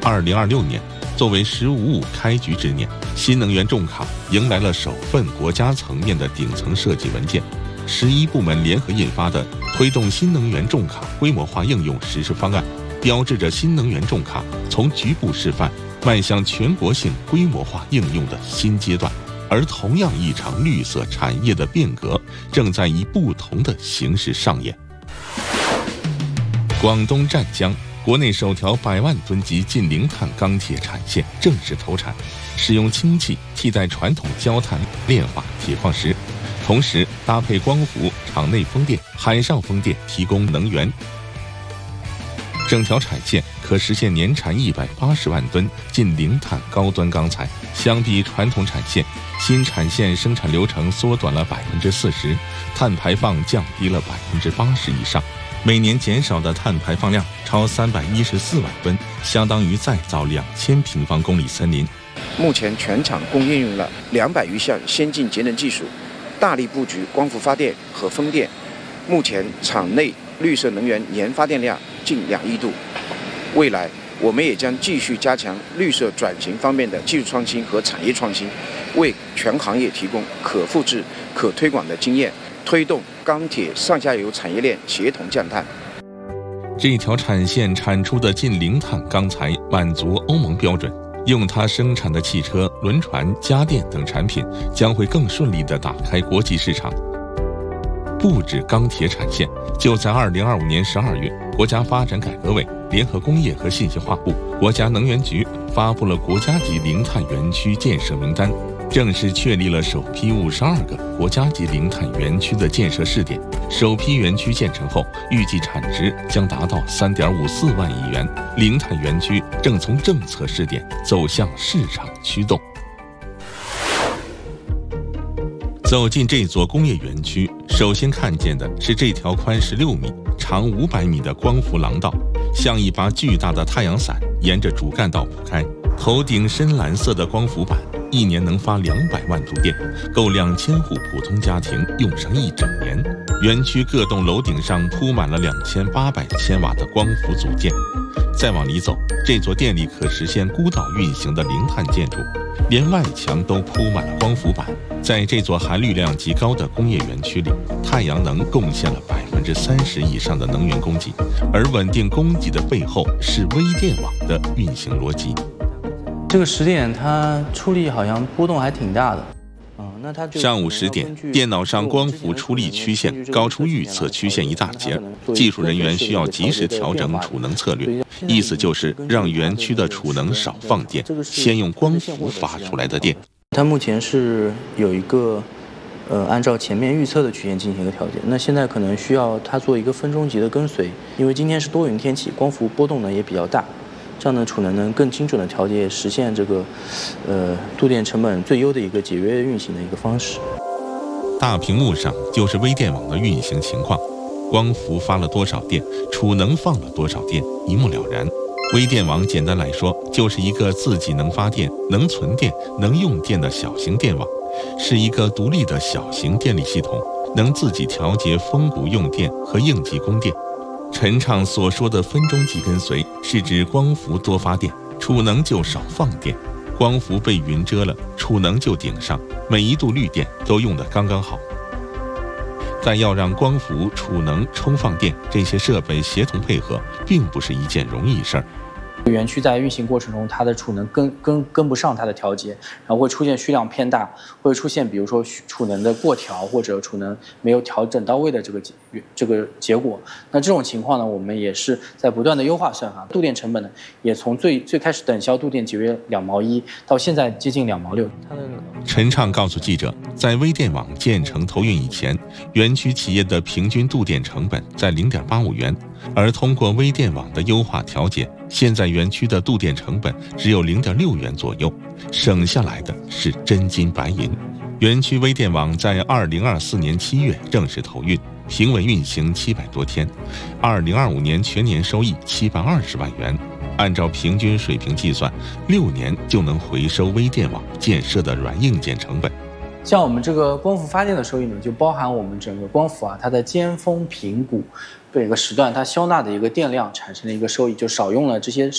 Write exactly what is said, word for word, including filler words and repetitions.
二零二六年作为“十五五”开局之年，新能源重卡迎来了首份国家层面的顶层设计文件，十一部门联合印发的推动新能源重卡规模化应用实施方案，标志着新能源重卡从局部示范迈向全国性规模化应用的新阶段。而同样一场绿色产业的变革正在以不同的形式上演。广东湛江国内首条百万吨级近零碳钢铁产线正式投产，使用氢气替代传统焦炭炼化铁矿石，同时搭配光伏、场内风电、海上风电提供能源。整条产线可实现年产一百八十万吨近零碳高端钢材，相比传统产线，新产线生产流程缩短了百分之四十，碳排放降低了百分之八十以上，每年减少的碳排放量超三百一十四万吨，相当于再造两千平方公里森林。 目前全厂共应用了两百余项先进节能技术，大力布局光伏发电和风电。目前厂内绿色能源年发电量近两亿度。未来我们也将继续加强绿色转型方面的技术创新和产业创新，为全行业提供可复制、可推广的经验，推动钢铁上下游产业链协同降碳。 这条产线产出的近零碳钢材满足欧盟标准，用它生产的汽车、轮船、家电等产品将会更顺利地打开国际市场。不止钢铁产线，就在二零二五年十二月，国家发展改革委、联合工业和信息化部、国家能源局发布了国家级零碳园区建设名单，正式确立了首批五十二个国家级零碳园区的建设试点。首批园区建成后，预计产值将达到三点五四万亿元。零碳园区正从政策试点走向市场驱动。走进这座工业园区，首先看见的是这条宽十六米、长五百米的光伏廊道，像一把巨大的太阳伞沿着主干道铺开。头顶深蓝色的光伏板，一年能发两百万度电，够两千户普通家庭用上一整年。园区各栋楼顶上铺满了两千八百千瓦的光伏组件。再往里走，这座电力可实现孤岛运行的零碳建筑，连外墙都铺满了光伏板。在这座含绿量极高的工业园区里，太阳能贡献了百分之三十以上的能源供给，而稳定供给的背后是微电网的运行逻辑。 这个时点它出力好像波动还挺大的。那它上午十点，电脑上光伏出力曲线高出预测曲线一大截，技术人员需要及时调整储能策略，意思就是让园区的储能少放电，先用光伏发出来的电。 它目前是有一个呃按照前面预测的曲线进行一个调节，那现在可能需要它做一个分钟级的跟随，因为今天是多云天气，光伏波动呢也比较大。这样的储能能更精准的调节，实现这个，呃，度电成本最优的一个节约运行的一个方式。 大屏幕上就是微电网的运行情况，光伏发了多少电，储能放了多少电，一目了然。微电网简单来说，就是一个自己能发电、能存电、能用电的小型电网，是一个独立的小型电力系统，能自己调节峰谷用电和应急供电。陈畅所说的分钟级跟随，是指光伏多发电，储能就少放电；光伏被云遮了，储能就顶上，每一度绿电都用得刚刚好。但要让光伏、储能、充放电这些设备协同配合，并不是一件容易事儿。 园区在运行过程中，它的储能跟跟跟不上它的调节，然后会出现需量偏大，会出现比如说储能的过调或者储能没有调整到位的这个这个结果。那这种情况呢，我们也是在不断的优化算法，度电成本呢也从最最开始等效度电节约两毛一，到现在接近两毛六。 陈畅告诉记者，在微电网建成投运以前，园区企业的平均度电成本在零点八五元，而通过微电网的优化调节，现在园区的度电成本只有零点六元左右，省下来的是真金白银。园区微电网在二零二四年七月正式投运，平稳运行七百多天，二零二五年全年收益七百二十万元。按照平均水平计算，六年就能回收微电网建设的软硬件成本。 像我们这个光伏发电的收益呢，就包含我们整个光伏啊，它的尖峰平谷这个时段它消纳的一个电量产生的一个收益，就少用了这些